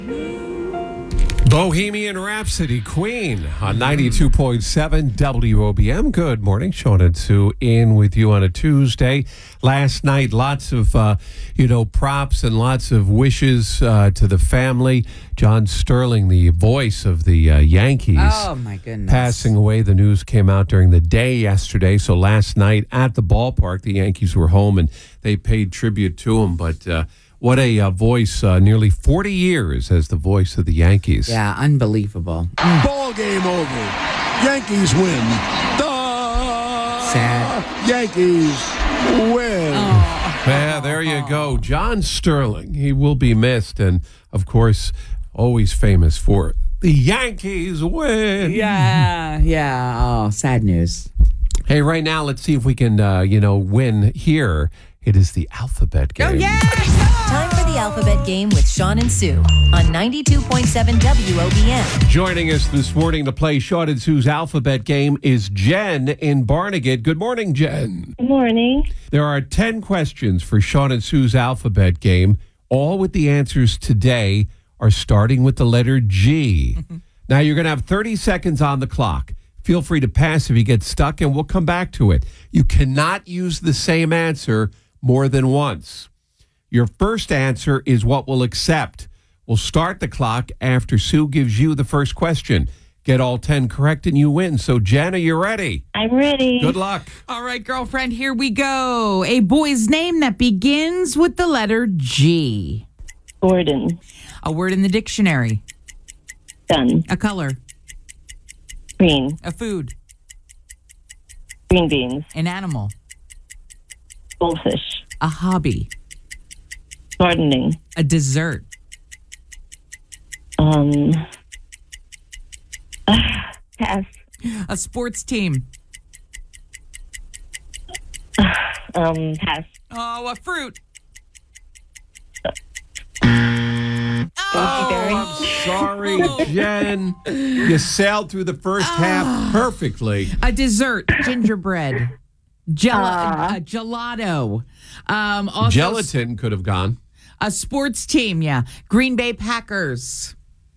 Bohemian Rhapsody, Queen on 92.7 WOBM. Good morning, Sean and Sue in with you on a Tuesday. Last night, lots of, props and lots of wishes to the family. John Sterling, the voice of the Yankees. Oh, my goodness. Passing away. The news came out during the day yesterday. So last night at the ballpark, the Yankees were home and they paid tribute to him. But what a voice, nearly 40 years as the voice of the Yankees. Yeah, unbelievable. Ball game over. Yankees win. Sad. Yankees win. Yeah, there you go. John Sterling. He will be missed. And, of course, always famous for the Yankees win. Yeah. Oh, sad news. Hey, right now, let's see if we can, win here. It is the alphabet game. Oh, yeah! Time for the alphabet game with Sean and Sue on 92.7 WOBM. Joining us this morning to play Sean and Sue's alphabet game is Jen in Barnegat. Good morning, Jen. Good morning. There are 10 questions for Sean and Sue's alphabet game. All with the answers today are starting with the letter G. Now, you're going to have 30 seconds on the clock. Feel free to pass if you get stuck, and we'll come back to it. You cannot use the same answer more than once. Your first answer is what we'll accept. We'll start the clock after Sue gives you the first question. Get all 10 correct and you win. So, Jen, are you ready? I'm ready. Good luck. All right, girlfriend, here we go. A boy's name that begins with the letter G. Gordon. A word in the dictionary. Gun. A color. Green. A food. Green beans. An animal. Goldfish. A hobby. Gardening. A dessert. Pass. A sports team. Pass. Oh, a fruit. I'm sorry, Jen. You sailed through the first half perfectly. A dessert. Gingerbread. Gelato. Also Gelatin could have gone. a sports team, yeah. Green Bay Packers.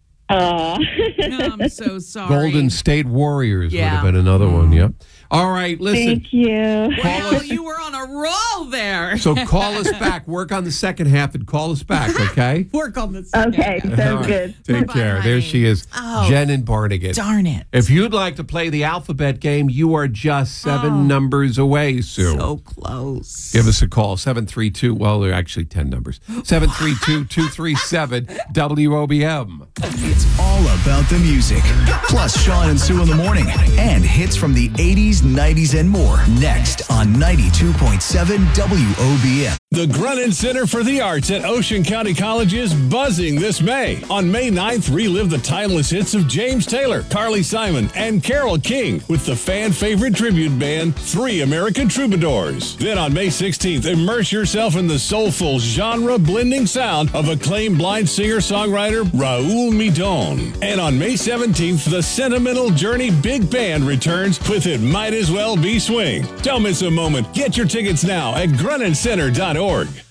I'm so sorry. Golden State Warriors would Yeah. have been another one, yep. All right, listen. Thank you. Wow, you were on a roll there. So call us back. Work on the second half and call us back, okay? Work on this. Okay, All sounds right. good. Take Bye-bye, care. honey. There she is, Oh. Jen in Barnegat. Darn it. If you'd like to play the alphabet game, you are just 7 numbers away, Sue. So close. Give us a call, 732, well, there are actually 10 numbers, 732-237-WOBM. It's all about the music. Plus Sean and Sue in the morning. And hits from the 80s, 90s, and more. Next on 92.7 WOBM. The Grunin Center for the Arts at Ocean County College is buzzing this May. On May 9th, relive the timeless hits of James Taylor, Carly Simon, and Carole King with the fan-favorite tribute band, Three American Troubadours. Then on May 16th, immerse yourself in the soulful, genre-blending sound of acclaimed blind singer-songwriter Raul Midon. And on May 17th, the Sentimental Journey Big Band returns with It Might As Well Be Swing. Don't miss a moment. Get your tickets now at grunincenter.org.